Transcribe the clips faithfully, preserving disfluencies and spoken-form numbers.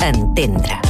Entendre.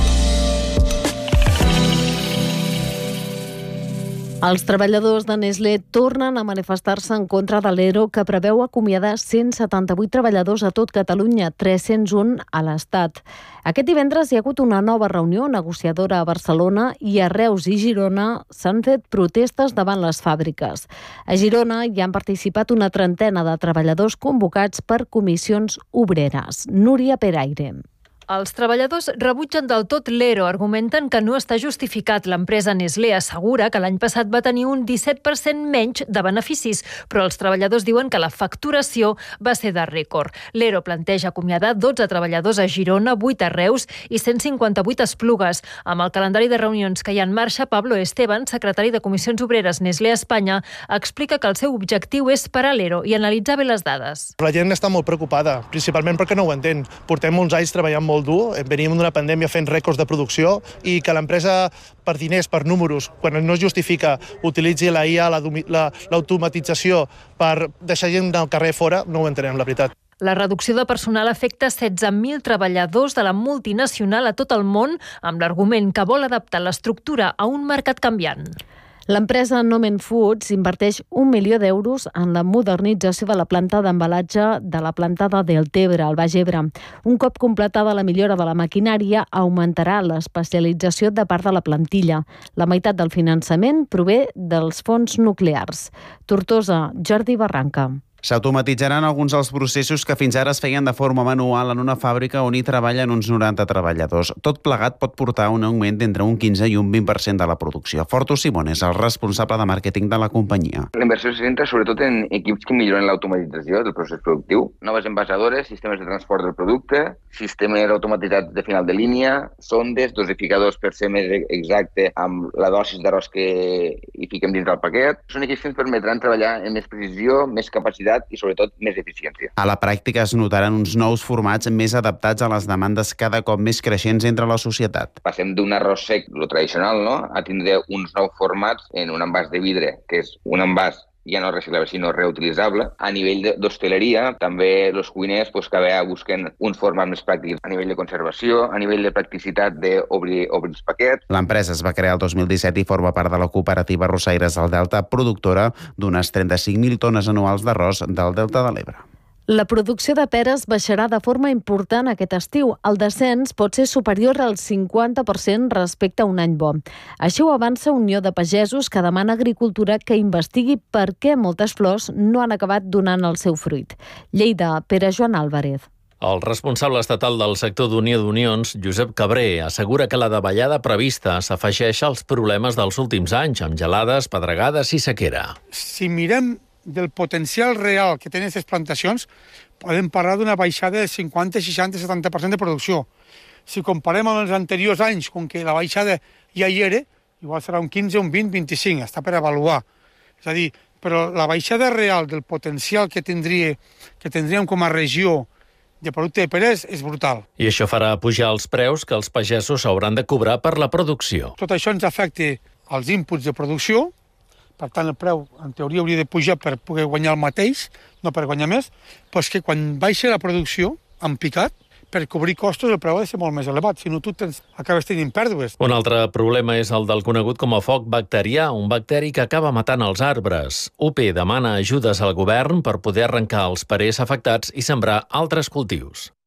Els treballadors de Nestlé tornen a manifestar-se en contra de l'ERO que preveu acomiadar cent setanta-vuit treballadors a tot Catalunya, tres-cents un a l'Estat. Aquest divendres hi ha hagut una nova reunió negociadora a Barcelona i a Reus i Girona s'han fet protestes davant les fàbriques. A Girona hi han participat una trentena de treballadors convocats per comissions obreres. Núria Peraire. Els treballadors rebutgen del tot l'ERO, argumenten que no està justificat. L'empresa Nestlé assegura que l'any passat va tenir un disset per cent menys de beneficis, però els treballadors diuen que la facturació va ser de rècord. L'ERO planteja acomiadar dotze treballadors a Girona, vuit a Reus i cent cinquanta-vuit a Esplugues. Amb el calendari de reunions que hi ha en marxa, Pablo Esteban, secretari de Comissions Obreres Nestlé a Espanya, explica que el seu objectiu és parar l'ERO i analitzar bé les dades. La gent està molt preocupada, principalment perquè no ho entén. Portem uns anys treballant molt dur, venim d'una pandèmia fent rècords de producció i que l'empresa, per diners, per números, quan no es justifica, utilitzi la I A, l'automatització per deixar gent al carrer fora, no ho entenem, la veritat. La reducció de personal afecta setze mil treballadors de la multinacional a tot el món, amb l'argument que vol adaptar l'estructura a un mercat canviant. L'empresa Nomen Foods inverteix un milió d'euros en la modernització de la planta d'embalatge de la planta de Deltebre, al Baix Ebre. Un cop completada la millora de la maquinària, augmentarà l'especialització de part de la plantilla. La meitat del finançament prové dels fons nuclears. Tortosa, Jordi Barranca. S'automatitzaran alguns dels processos que fins ara es feien de forma manual en una fàbrica on hi treballen uns noranta treballadors. Tot plegat pot portar un augment d'entre un quinze i un vint per cent de la producció. Fortu Simón és el responsable de màrqueting de la companyia. La inversió se centra sobretot en equips que milloren l'automatització del procés productiu, noves envasadores, sistemes de transport del producte, sistemes automatitzats de final de línia, sondes, dosificadors per ser més exacte amb la dosis d'arròs que hi fiquem dins del paquet. Són equips que ens permetran treballar amb més precisió, més capacitat i sobretot més eficiència. A la pràctica es notaran uns nous formats més adaptats a les demandes cada cop més creixents entre la societat. Passem d'un arròs sec, lo tradicional, no?, a tindre uns nous formats en un envàs de vidre, que és un envàs ja no reciclable, sinó reutilitzable. A nivell d'hostaleria, també els cuiners pues, cada vegada busquen uns formats més pràctics a nivell de conservació, a nivell de practicitat d'obrir obrir els paquets. L'empresa es va crear el dos mil disset i forma part de la cooperativa Arrossaires del Delta, productora d'unes trenta-cinc mil tones anuals d'arròs del Delta de l'Ebre. La producció de peres baixarà de forma important aquest estiu. El descens pot ser superior al cinquanta per cent respecte a un any bo. Així ho avança Unió de Pagesos, que demana a Agricultura que investigui per què moltes flors no han acabat donant el seu fruit. Lleida, Pere Joan Álvarez. El responsable estatal del sector d'Unió d'Unions, Josep Cabré, assegura que la davallada prevista s'afegeix als problemes dels últims anys, amb gelades, pedregades i sequera. Si mirem del potencial real que tenen aquestes plantacions, podem parlar d'una baixada del cinquanta, seixanta, setanta per cent de producció. Si comparem amb els anteriors anys, com que la baixada ja hi era, igual serà un quinze, un vint, vint-i-cinc, està per avaluar. És a dir, però la baixada real del potencial que, tindria, que tindríem com a regió de producte de peres és brutal. I això farà pujar els preus que els pagesos hauran de cobrar per la producció. Tot això ens afecta als inputs de producció. Per tant, el preu, en teoria, hauria de pujar per poder guanyar el mateix, no per guanyar més, però és que quan baixa la producció, en picat, per cobrir costos el preu ha de ser molt més elevat, si no tu tens, acabes tenint pèrdues. Un altre problema és el del conegut com a foc bacterià, un bacteri que acaba matant els arbres. U P demana ajudes al govern per poder arrencar els perers afectats i sembrar altres cultius.